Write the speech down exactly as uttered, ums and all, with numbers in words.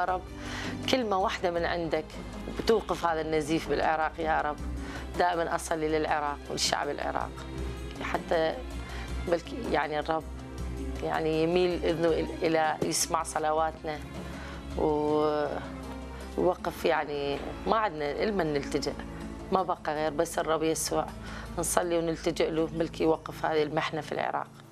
يا رب كلمة واحدة من عندك بتوقف هذا النزيف بالعراق يا رب. دائما أصلي للعراق والشعب العراق حتى بلكي يعني الرب يعني يميل إذنه إلى يسمع صلواتنا ويوقف. يعني ما عندنا لمن نلتجأ، ما بقى غير بس الرب يسوع نصلي ونلتجئ له بلكي يوقف هذه المحنة في العراق.